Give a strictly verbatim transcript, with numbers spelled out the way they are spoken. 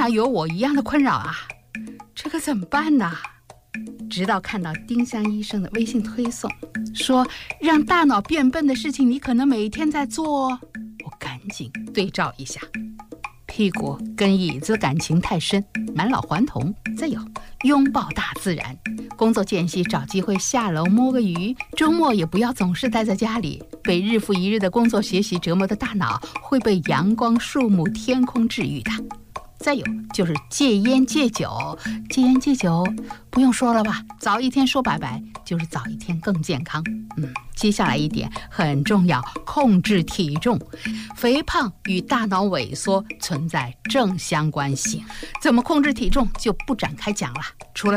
脑有我一样的困扰啊，这可怎么办呢？直到看到丁香医生的微信推送，说让大脑变笨的事情你可能每天在做，我赶紧对照一下。屁股跟椅子感情太深，返老还童。再有拥抱大自然，工作间隙找机会下楼摸个鱼，周末也不要总是待在家里，被日复一日的工作学习折磨的大脑会被阳光树木天空治愈的。再有就是戒烟戒酒，戒烟戒酒不用说了吧，早一天说拜拜就是早一天更健康。嗯，接下来一点很重要，控制体重。肥胖与大脑萎缩存在正相关性，怎么控制体重就不展开讲了。除了